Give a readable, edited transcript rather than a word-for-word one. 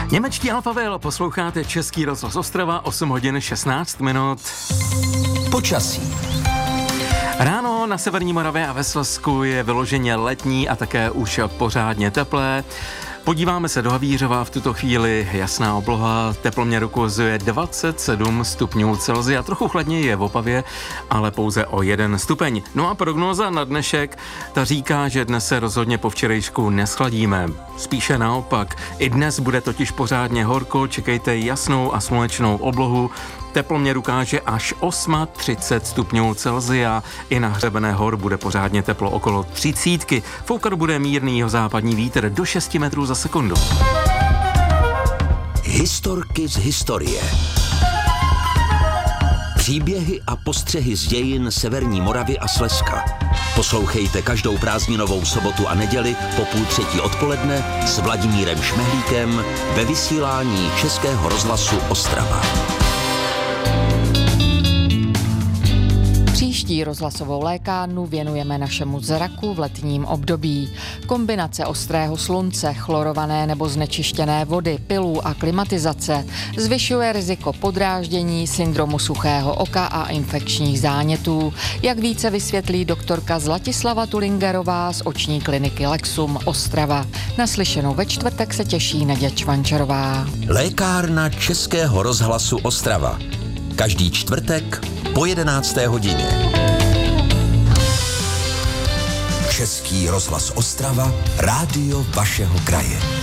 Němečtí Alphaville, posloucháte Český rozhlas Ostrava, 8 hodin 16 minut. Počasí. Ráno na severní Moravě a ve Slezsku je vyloženě letní a také už pořádně teplé. Podíváme se do Havířova, v tuto chvíli jasná obloha, teploměr ukazuje 27 stupňů Celsia, trochu chladněji je v Opavě, ale pouze o 1 stupeň. No a prognóza na dnešek, ta říká, že dnes se rozhodně po včerejšku neschladíme. Spíše naopak, i dnes bude totiž pořádně horko, čekejte jasnou a slunečnou oblohu. Teploměr ukáže až 38 stupňů Celsia, i na hřebené hor bude pořádně teplo okolo 30. Foukat bude mírný jihozápadní vítr do 6 metrů za sekundu. Historky z historie. Příběhy a postřehy z dějin severní Moravy a Slezska. Poslouchejte každou prázdninovou sobotu a neděli po 2:30 odpoledne s Vladimírem Šmehlíkem ve vysílání Českého rozhlasu Ostrava. Příští rozhlasovou lékárnu věnujeme našemu zraku v letním období. Kombinace ostrého slunce, chlorované nebo znečištěné vody, pilů a klimatizace zvyšuje riziko podráždění, syndromu suchého oka a infekčních zánětů. Jak více vysvětlí doktorka Zlatislava Tulingerová z oční kliniky Lexum Ostrava. Naslyšenou ve čtvrtek se těší Naděja Čvančarová. Lékárna Českého rozhlasu Ostrava. Každý čtvrtek po 11. hodině. Český rozhlas Ostrava, rádio vašeho kraje.